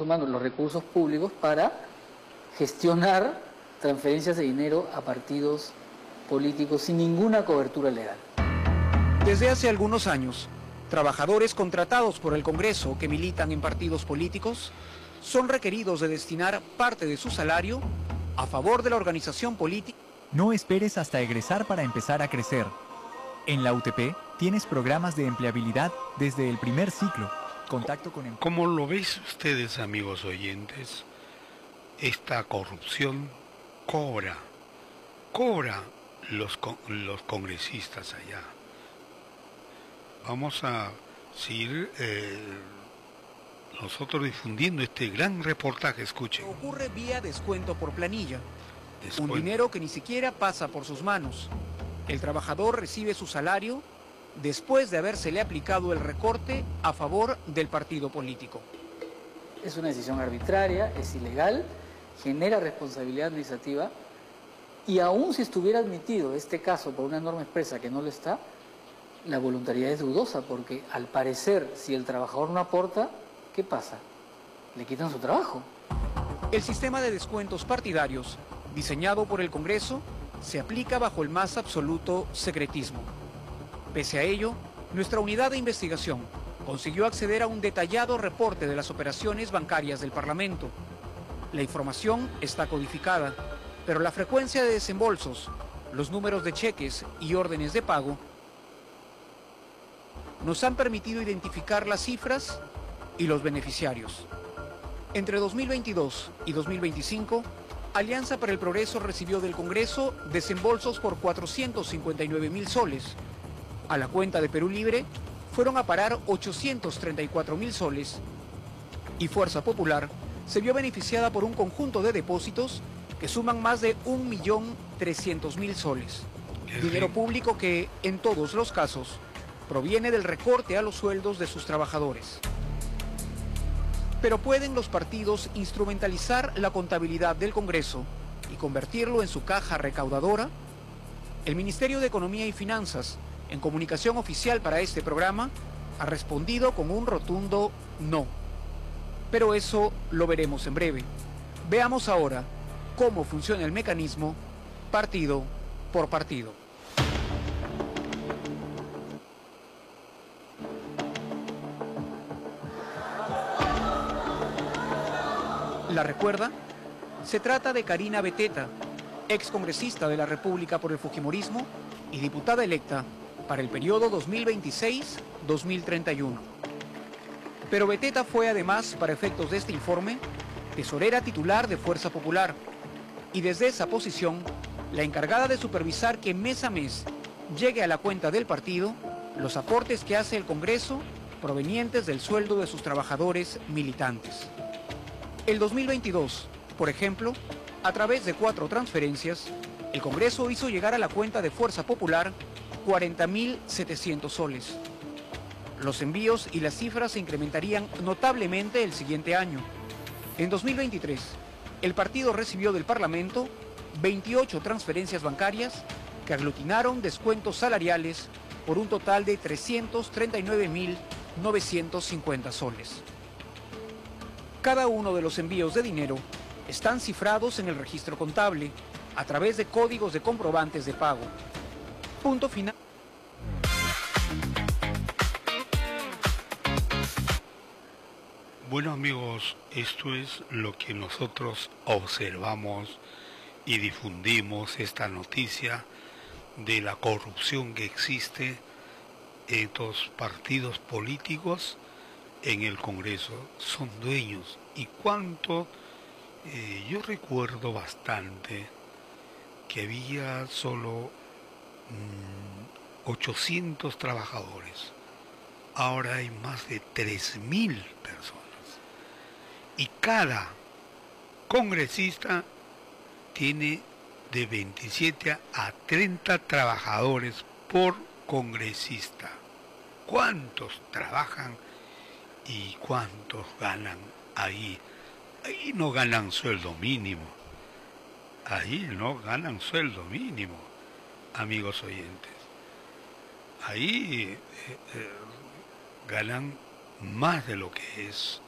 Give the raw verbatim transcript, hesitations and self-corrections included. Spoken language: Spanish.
tomando los recursos públicos para gestionar transferencias de dinero a partidos políticos sin ninguna cobertura legal. Desde hace algunos años, trabajadores contratados por el Congreso que militan en partidos políticos son requeridos de destinar parte de su salario a favor de la organización política. No esperes hasta egresar para empezar a crecer. En la U T P tienes programas de empleabilidad desde el primer ciclo. Contacto con... Como lo veis ustedes, amigos oyentes, esta corrupción cobra, cobra los, los congresistas allá. Vamos a seguir eh, nosotros difundiendo este gran reportaje, escuchen. Ocurre vía descuento por planilla, Descuento. Un dinero que ni siquiera pasa por sus manos. El trabajador recibe su salario después de habérsele aplicado el recorte a favor del partido político. Es una decisión arbitraria, es ilegal, genera responsabilidad administrativa y aún si estuviera admitido este caso por una norma expresa que no lo está, la voluntariedad es dudosa porque al parecer si el trabajador no aporta, ¿qué pasa? Le quitan su trabajo. El sistema de descuentos partidarios, diseñado por el Congreso, se aplica bajo el más absoluto secretismo. Pese a ello, nuestra unidad de investigación consiguió acceder a un detallado reporte de las operaciones bancarias del Parlamento. La información está codificada, pero la frecuencia de desembolsos, los números de cheques y órdenes de pago nos han permitido identificar las cifras y los beneficiarios. Entre dos mil veintidós y dos mil veinticinco, Alianza para el Progreso recibió del Congreso desembolsos por cuatrocientos cincuenta y nueve mil soles. A la cuenta de Perú Libre fueron a parar ochocientos treinta y cuatro mil soles y Fuerza Popular se vio beneficiada por un conjunto de depósitos que suman más de un millón trescientos mil soles. Dinero público que, en todos los casos, proviene del recorte a los sueldos de sus trabajadores. Pero ¿pueden los partidos instrumentalizar la contabilidad del Congreso y convertirlo en su caja recaudadora? El Ministerio de Economía y Finanzas, en comunicación oficial para este programa, ha respondido con un rotundo no. Pero eso lo veremos en breve. Veamos ahora cómo funciona el mecanismo partido por partido. ¿La recuerda? Se trata de Karina Beteta, excongresista de la República por el Fujimorismo y diputada electa para el periodo dos mil veintiséis a dos mil treinta y uno. Pero Beteta fue además, para efectos de este informe, tesorera titular de Fuerza Popular y desde esa posición, la encargada de supervisar que mes a mes llegue a la cuenta del partido los aportes que hace el Congreso provenientes del sueldo de sus trabajadores militantes. El dos mil veintidós, por ejemplo, a través de cuatro transferencias, el Congreso hizo llegar a la cuenta de Fuerza Popular cuarenta mil setecientos soles. Los envíos y las cifras se incrementarían notablemente el siguiente año. En dos mil veintitrés, el partido recibió del Parlamento veintiocho transferencias bancarias que aglutinaron descuentos salariales por un total de trescientos treinta y nueve mil novecientos cincuenta soles. Cada uno de los envíos de dinero están cifrados en el registro contable a través de códigos de comprobantes de pago. Punto final. Bueno, amigos, esto es lo que nosotros observamos y difundimos, esta noticia de la corrupción que existe en estos partidos políticos en el Congreso. Son dueños. Y cuánto, eh, yo recuerdo bastante que había solo mmm, ochocientos trabajadores. Ahora hay más de tres mil personas. Y cada congresista tiene de veintisiete a treinta trabajadores por congresista. ¿Cuántos trabajan y cuántos ganan ahí? Ahí no ganan sueldo mínimo. Ahí no ganan sueldo mínimo, amigos oyentes. Ahí eh, eh, ganan más de lo que es